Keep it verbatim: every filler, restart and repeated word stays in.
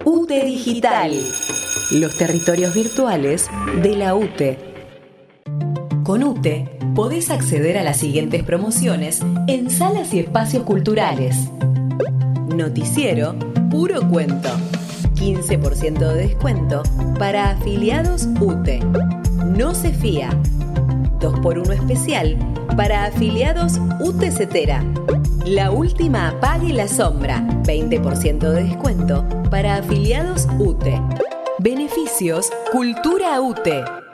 U T E Digital, los territorios virtuales de la U T E. Con U T E podés acceder a las siguientes promociones en salas y espacios culturales. Noticiero Puro Cuento, quince por ciento de descuento para afiliados U T E. No se fía, dos por uno especial para afiliados U T E Cetera. La última apague la sombra, veinte por ciento de descuento para afiliados U T E. Beneficios Cultura U T E.